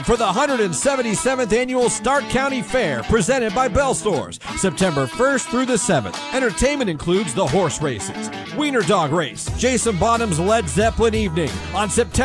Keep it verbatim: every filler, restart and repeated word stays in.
for the one hundred seventy-seventh Annual Stark County Fair presented by Bell Stores, September first through the seventh. Entertainment includes the horse races, Wiener Dog Race, Jason Bonham's Led Zeppelin Evening on September